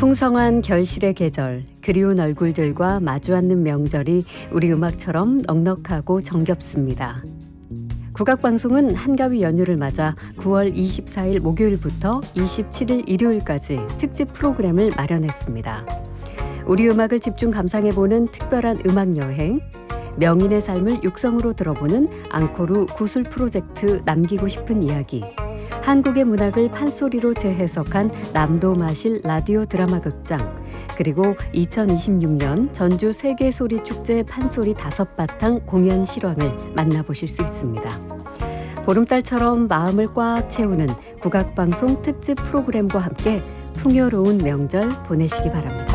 풍성한 결실의 계절, 그리운 얼굴들과 마주 앉는 명절이 우리 음악처럼 넉넉하고 정겹습니다. 국악방송은 한가위 연휴를 맞아 9월 24일 목요일부터 27일 일요일까지 특집 프로그램을 마련했습니다. 우리 음악을 집중 감상해보는 특별한 음악여행, 명인의 삶을 육성으로 들어보는 앙코르 구술 프로젝트 남기고 싶은 이야기, 한국의 문학을 판소리로 재해석한 남도마실 라디오 드라마 극장, 그리고 2026년 전주 세계소리축제 판소리 5바탕 공연 실황을 만나보실 수 있습니다. 보름달처럼 마음을 꽉 채우는 국악방송 특집 프로그램과 함께 풍요로운 명절 보내시기 바랍니다.